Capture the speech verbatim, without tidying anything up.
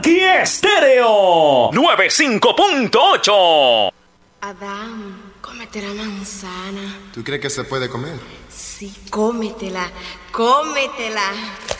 Punky Estéreo noventa y cinco punto ocho. Adán, cómete la manzana. ¿Tú crees que se puede comer? Sí, cómetela, cómetela.